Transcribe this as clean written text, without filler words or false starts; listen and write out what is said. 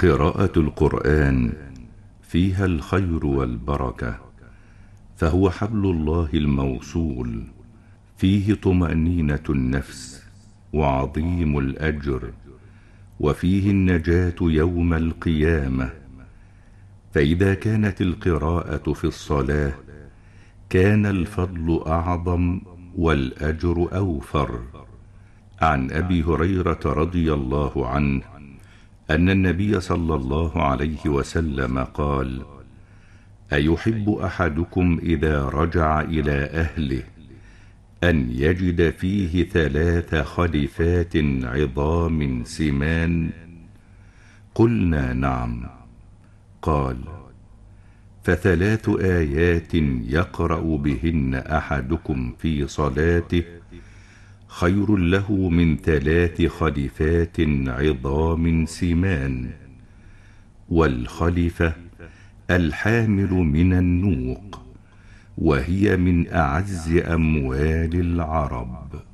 قراءة القرآن فيها الخير والبركة، فهو حبل الله الموصول، فيه طمأنينة النفس وعظيم الأجر، وفيه النجاة يوم القيامة. فإذا كانت القراءة في الصلاة كان الفضل أعظم والأجر أوفر. عن أبي هريرة رضي الله عنه أن النبي صلى الله عليه وسلم قال: أيحب أحدكم إذا رجع إلى أهله أن يجد فيه 3 خلفات عظام سمان؟ قلنا: نعم. قال: ف3 آيات يقرأ بهن أحدكم في صلاته خير له من 3 خلفات عظام سمان. والخلفة الحامل من النوق، وهي من أعز أموال العرب.